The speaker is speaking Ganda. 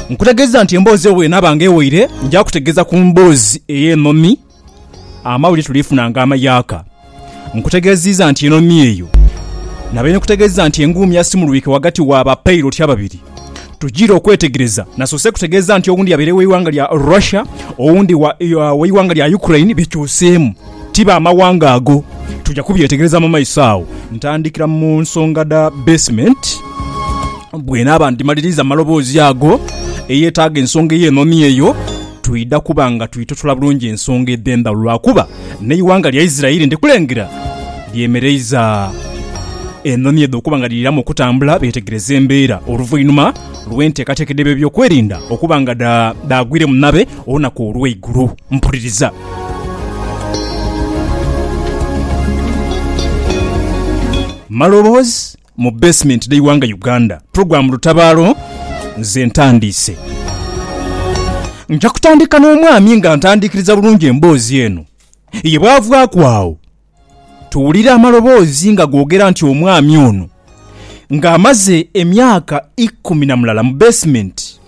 nkutegeeza nti emboozi ewe nabanga eweire nja kutegeeza ku mboozi ey'ennomi amawulire tulifunanga amayaka. Nkutegeeziza nti ennomi eyo nabe nkutegeeza nti enguumi yasimulwike wakati wa bapayiroti ababiri tugira okwetegereza nasose kutegeeza nti owundi yabeere w'eiwanga lya Russia owundi w'eiwanga lya Ukraine bikyuseemu tiba amawanga ago tujja kubyetegereza mu maiso awo. Ntandikira mu nsonga da basement bwena abandimaliriza amaloboozi ago eyeetaaga ensonga ey'ennomi eyo tuyida kubanga tuyitotula bulungi ensonga eddenda lwakuba n'eiwanga lya Isirairi ndikulengera lyemereza ennomi edo okubanga liriramu okutambula beetegereza embeera oluvannyuma lw'enteekateekedde by'ebyokwerinda okubanga daagwire mu nabe olunaku olw'eigulu. Mpuliriza maloboozi mu basement d'eiwanga Uganda program lutabaalo nze ntandiise. Nja kutandika n'omwami nga ntandikiriza bulungi emboozi eno ye bw'avaakwawo tuwulira amaloboozi nga googera nti omwami ono ng'amaze emyaka 10 mu basement